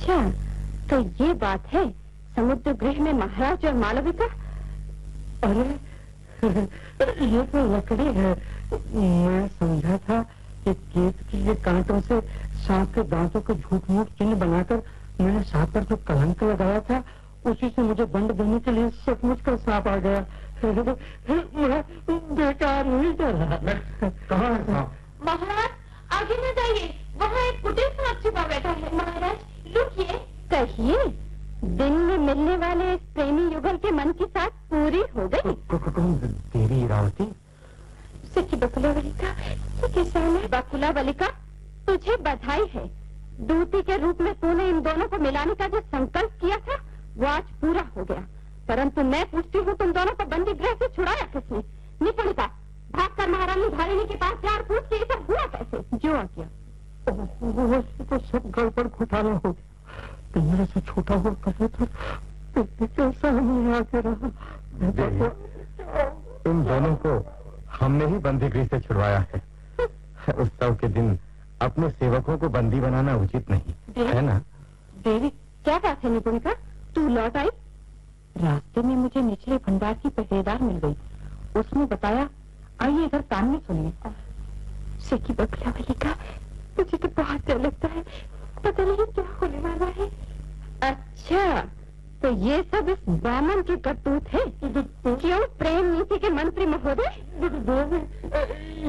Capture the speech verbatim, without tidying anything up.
अच्छा, तो ये बात है समुद्र गृह में महाराज और मालविका। अरे ये तो लकड़ी है। मैं समझा था कि केत के ये कांटों से सांप के दांतों के झूठ मूठ चिन्ह बनाकर मैंने सांप पर जो कलंक लगाया था उसी से मुझे दंड देने के लिए सचमुच का सांप आ गया। मैं बेकार नहीं डरा। कहाँ है सांप? महाराज आगे न जाइए, वहाँ एक कुटिल सांप छिपा बैठा है। महाराज रुकिए। कहिए, दिन में मिलने वाले इस प्रेमी युगल के मन की साथ पूरी हो गई। देवी इरावती, सखी बकुला वलिका, कैसा है? बकुला वलिका, तुझे बधाई है। दूती के रूप में तूने इन दोनों को मिलाने का जो संकल्प किया था वो आज पूरा हो गया। परंतु मैं पूछती हूँ, तुम दोनों को बंदी गृह से छुड़ाया किसने? निपुणिका, भागकर महारानी धारिणी के पास जा और पूछ के ये सब हुआ कैसे? जो आ गया वो तो सब गड़बड़ घोटाला हो गया। मेरे से छोटा हुआ करे तो कैसा नहीं आके रहा। इन दोनों को हमने ही बंदी गृह से छुड़वाया है। उत्सव के दिन अपने सेवकों को बंदी बनाना उचित नहीं है ना? देवी, क्या बात है निपुणिका? तू लौट आई? रास्ते में मुझे निचले भंडार की पहरेदार मिल गई। उसने बताया, आइए इधर कान में सुनिए। सखी बकुला वलिका, मुझे तो बहुत डर लगता है, पता नहीं क्या होने वाला है। अच्छा, तो ये सब इस बामन की करतूत है। क्यों प्रेम नीति के मंत्री महोदय?